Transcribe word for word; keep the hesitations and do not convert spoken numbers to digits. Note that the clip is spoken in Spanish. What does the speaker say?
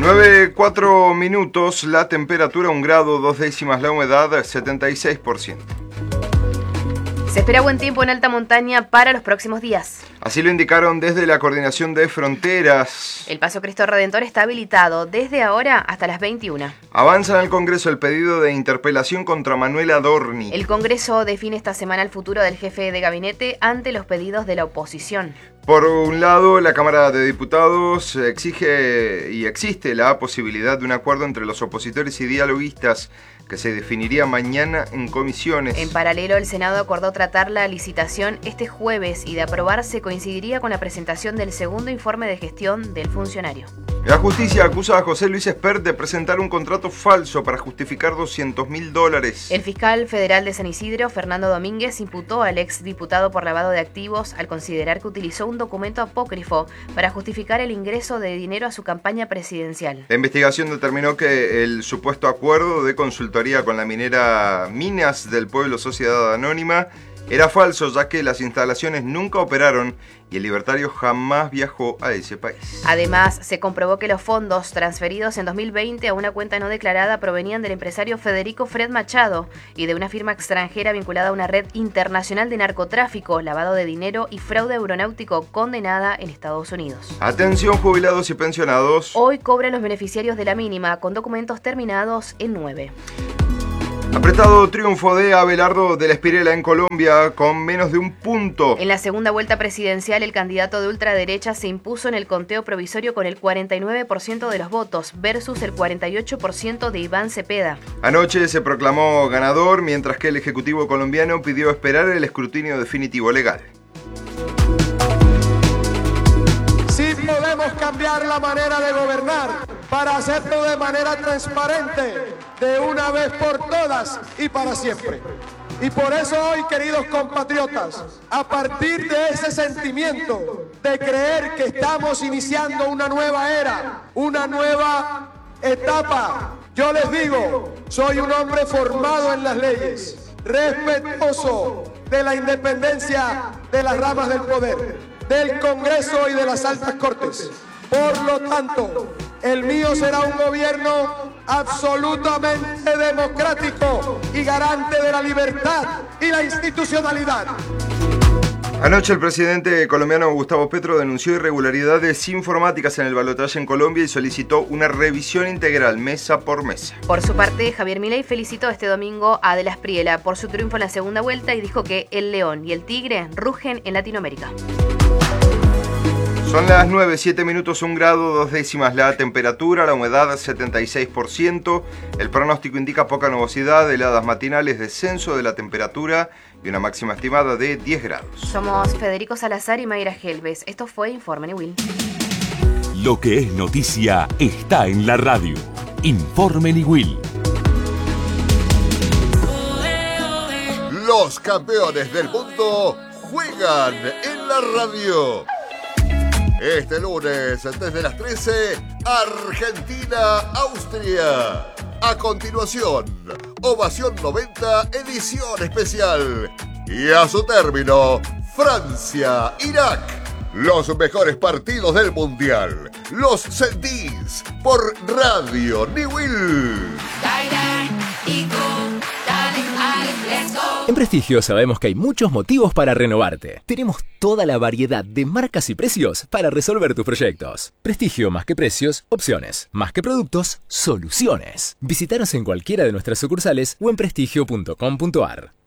nueve, cuatro minutos, la temperatura un grado, dos décimas, la humedad setenta y seis por ciento. Se espera buen tiempo en alta montaña para los próximos días. Así lo indicaron desde la Coordinación de Fronteras. El Paso Cristo Redentor está habilitado desde ahora hasta las veintiuna. Avanza en el Congreso el pedido de interpelación contra Manuel Adorni. El Congreso define esta semana el futuro del jefe de gabinete ante los pedidos de la oposición. Por un lado, la Cámara de Diputados exige y existe la posibilidad de un acuerdo entre los opositores y dialoguistas que se definiría mañana en comisiones. En paralelo, el Senado acordó tratar la licitación este jueves y de aprobarse coincidiría con la presentación del segundo informe de gestión del funcionario. La justicia acusa a José Luis Espert de presentar un contrato falso para justificar doscientos mil dólares. El fiscal federal de San Isidro, Fernando Domínguez, imputó al exdiputado por lavado de activos al considerar que utilizó un documento apócrifo para justificar el ingreso de dinero a su campaña presidencial. La investigación determinó que el supuesto acuerdo de consultoría con la minera Minas del Pueblo Sociedad Anónima era falso, ya que las instalaciones nunca operaron y el libertario jamás viajó a ese país. Además, se comprobó que los fondos transferidos en dos mil veinte a una cuenta no declarada provenían del empresario Federico Fred Machado y de una firma extranjera vinculada a una red internacional de narcotráfico, lavado de dinero y fraude aeronáutico condenada en Estados Unidos. Atención, jubilados y pensionados. Hoy cobran los beneficiarios de la mínima con documentos terminados en nueve. Apretado triunfo de Abelardo de la Espirela en Colombia con menos de un punto. En la segunda vuelta presidencial, el candidato de ultraderecha se impuso en el conteo provisorio con el cuarenta y nueve por ciento de los votos versus el cuarenta y ocho por ciento de Iván Cepeda. Anoche se proclamó ganador, mientras que el Ejecutivo colombiano pidió esperar el escrutinio definitivo legal. Sí podemos cambiar la manera de gobernar para hacerlo de manera transparente, de una vez por todas y para siempre. Y por eso hoy, queridos compatriotas, a partir de ese sentimiento de creer que estamos iniciando una nueva era, una nueva etapa, yo les digo, soy un hombre formado en las leyes, respetuoso de la independencia de las ramas del poder, del Congreso y de las altas cortes. Por lo tanto, el mío será un gobierno absolutamente democrático y garante de la libertad y la institucionalidad. Anoche el presidente colombiano Gustavo Petro denunció irregularidades informáticas en el balotaje en Colombia y solicitó una revisión integral mesa por mesa. Por su parte, Javier Milei felicitó este domingo a De la Espriella por su triunfo en la segunda vuelta y dijo que el león y el tigre rugen en Latinoamérica. Son las nueve, siete minutos, un grado, dos décimas la temperatura, la humedad setenta y seis por ciento. El pronóstico indica poca nubosidad, heladas matinales, descenso de la temperatura y una máxima estimada de diez grados. Somos Federico Salazar y Mayra Helves. Esto fue Informe Niwil. Lo que es noticia está en la radio. Informe Niwil. Los campeones del mundo juegan en la radio. Este lunes, desde las trece, Argentina-Austria. A continuación, Ovación noventa, edición especial. Y a su término, Francia-Irak. Los mejores partidos del Mundial. Los sentís por Radio Niwil. En Prestigio sabemos que hay muchos motivos para renovarte. Tenemos toda la variedad de marcas y precios para resolver tus proyectos. Prestigio, más que precios, opciones. Más que productos, soluciones. Visítanos en cualquiera de nuestras sucursales o en prestigio punto com punto ar.